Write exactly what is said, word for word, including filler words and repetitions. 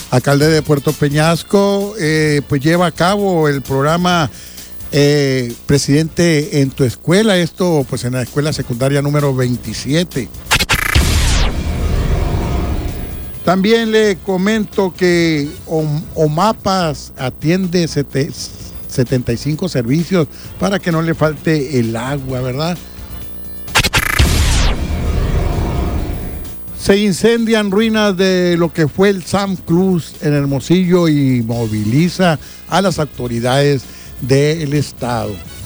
alcalde de Puerto Peñasco, eh, pues lleva a cabo el programa eh, Presidente en tu Escuela, esto pues en la escuela secundaria número veintisiete. También le comento que OMAPAS atiende setenta y cinco servicios para que no le falte el agua, ¿verdad? Se incendian ruinas de lo que fue el Sam Cruz en Hermosillo y moviliza a las autoridades del estado.